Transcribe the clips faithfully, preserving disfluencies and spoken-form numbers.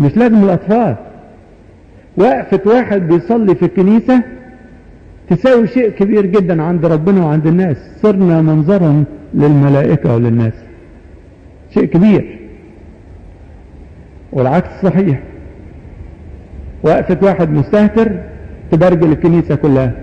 مش لازم الأطفال. وقفة واحد بيصلي في الكنيسة تساوي شيء كبير جدا عند ربنا وعند الناس. صرنا منظرا للملائكة وللناس، شيء كبير. والعكس صحيح، وقفة واحد مستهتر تبرجل الكنيسة كلها.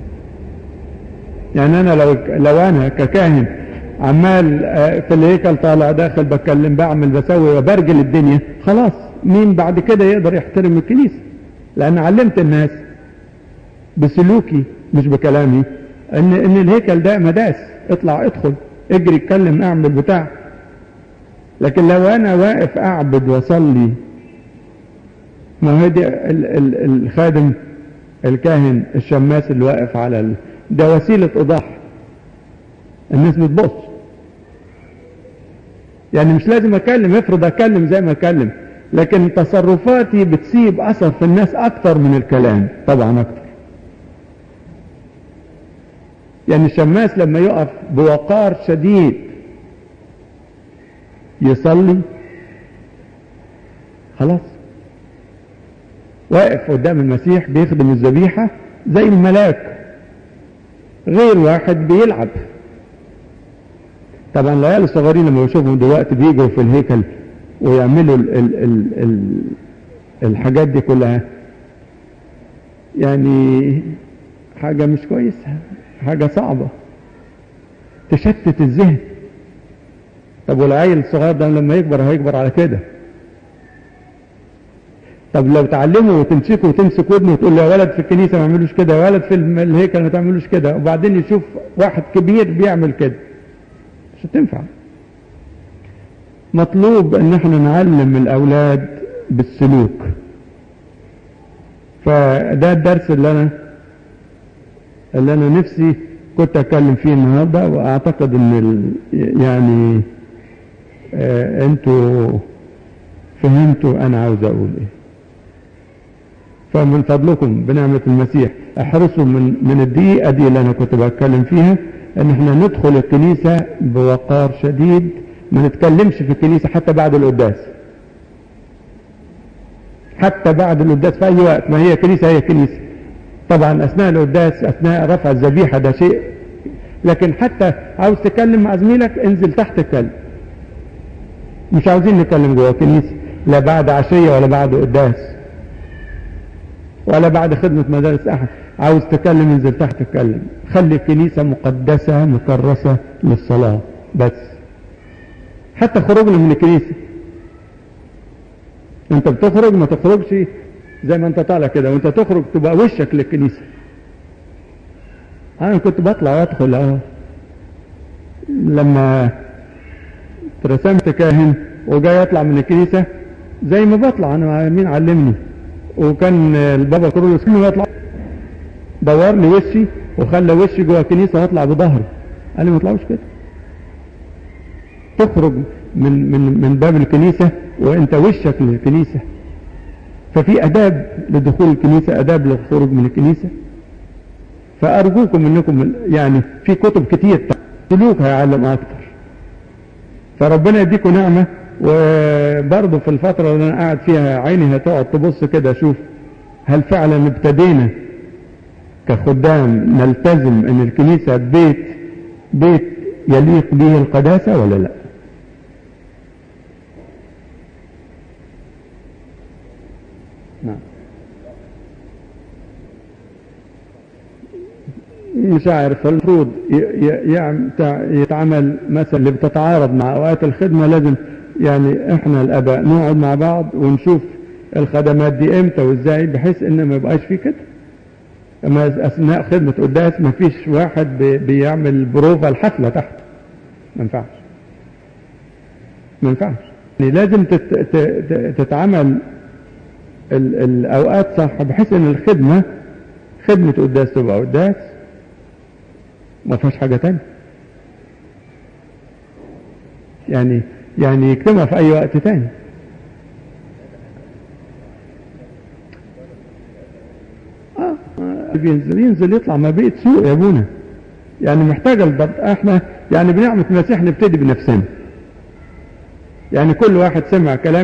يعني أنا لو, لو أنا ككاهن عمال في الهيكل طالع داخل بتكلم بعمل بسوي وبرجل الدنيا، خلاص مين بعد كده يقدر يحترم الكنيسة؟ لأن علمت الناس بسلوكي مش بكلامي ان ان الهيكل ده مداس، اطلع ادخل اجري اتكلم اعمل بتاع. لكن لو انا واقف اعبد واصلي، ما هو دي الخادم الكاهن الشماس اللي واقف على ال... ده وسيلة ايضاح، الناس بتبص. يعني مش لازم اتكلم، افرض اتكلم زي ما اتكلم، لكن تصرفاتي بتسيب اثر في الناس اكتر من الكلام، طبعا اكتر. يعني الشماس لما يقف بوقار شديد يصلي، خلاص واقف قدام المسيح بيخدم الذبيحة زي الملاك، غير واحد بيلعب. طبعا العيال الصغيرين لما يشوفهم دلوقتي بيجوا في الهيكل ويعملوا ال ال ال ال الحاجات دي كلها، يعني حاجة مش كويسة، حاجة صعبة تشتت الذهن. طب والعيل الصغير ده لما يكبر هيكبر على كده. طب لو تعلمه وتمسكه وتمسك ودنه وتقول له يا ولد في الكنيسة ما يعملوش كده، يا ولد في الهيكل ما تعملوش كده، وبعدين يشوف واحد كبير بيعمل كده، مش هتنفع. مطلوب ان احنا نعلم الاولاد بالسلوك. فده الدرس اللي انا اللي انا نفسي كنت اتكلم فيه النهارده، واعتقد ان ال... يعني آه انتوا فهمتوا انا عاوز اقول ايه. فمن فضلكم بنعمة المسيح احرصوا من من الدقيقة دي اللي انا كنت بتكلم فيها ان احنا ندخل الكنيسة بوقار شديد، ما نتكلمش في الكنيسة حتى بعد القداس، حتى بعد القداس في اي وقت، ما هي كنيسة هي كنيسة. طبعا اثناء القداس اثناء رفع الذبيحة ده شيء، لكن حتى عاوز تكلم مع زميلك انزل تحت اتكلم. مش عاوزين نتكلم جوه الكنيسة، لا بعد عشية ولا بعد قداس ولا بعد خدمة مدارس احد. عاوز تكلم انزل تحت اتكلم. خلي الكنيسة مقدسة مكرسة للصلاة بس. حتى خروجنا من الكنيسة، انت بتخرج ما تخرجش زي ما انت طالع كده، وانت تخرج تبقى وشك للكنيسة. انا كنت بطلع وادخل اهو لما ترسمت كاهن وجاي اطلع من الكنيسة زي ما بطلع انا، مين علمني؟ وكان البابا كرولوس كل ما يطلع دور لي وشي وخلى وشي جوه الكنيسة واطلع بظهري، قال لي ما اطلعوش كده. تخرج من من من باب الكنيسة وانت وشك للكنيسة. ففي اداب لدخول الكنيسة، اداب للخروج من الكنيسة. فارجوكم انكم يعني في كتب كتير سلوك هيعلم اكتر. فربنا يديكم نعمة. وبرضه في الفترة اللي انا قاعد فيها عيني هتقعد تبص كده اشوف هل فعلا ابتدينا كخدام نلتزم ان الكنيسة بيت بيت يليق به القداسة ولا لا. نعم. مش عارف، المفروض يتعمل مثلا اللي بتتعارض مع اوقات الخدمة، لازم يعني احنا الاباء نقعد مع بعض ونشوف الخدمات دي امتى وازاي، بحيث ان ما يبقاش في كده. اما اثناء خدمة قداس ما فيش واحد بيعمل بروفة الحفلة تحت، ما ينفعش ما ينفعش. يعني لازم تتعمل الاوقات صح، بحيث ان الخدمة خدمة قداس تبقى قداس ما فيهاش حاجة تانية. يعني يعني يكتمها في اي وقت تاني. اه بينزل ينزل يطلع ما بيت سوق يا ابونا. يعني محتاج الضبط. احنا يعني بنعمة المسيح نبتدي بنفسنا. يعني كل واحد سمع كلام